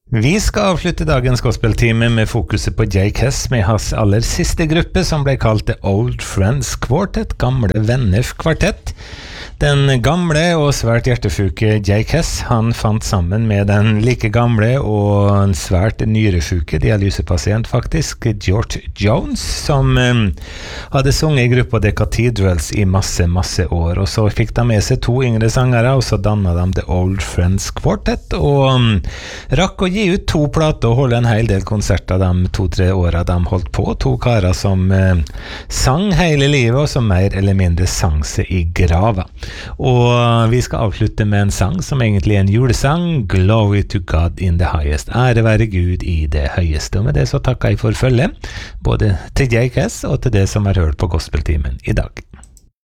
Vi skal avslutte dagens gospeltime med fokuset på Jake Hess med hans aller siste gruppe som ble kalt The Old Friends Quartet, gamle venner kvartett. Den gamle og svært hjertefuke Jake Hess, han fant sammen med den like gamle og en svært nyrefuke dialysepasient faktisk, George Jones, som hadde sunget i gruppa The Cathedrals i masse år, og så fikk de med seg 2 yngre sangere, og så dannet de The Old Friends Quartet, og rakk å gi ut 2 plater og holde en hel del konserter de 2-3 årene de holdt på, 2 karer som sang hele livet, og som mer eller mindre sang seg i grava. Og vi skal avslutte med en sang som egentlig er en julesang, Glory to God in the highest, ære være Gud i det høyeste. Og med det så takker jeg for følge, både til Jake Hess og til det som har hørt på gospeltimen i dag.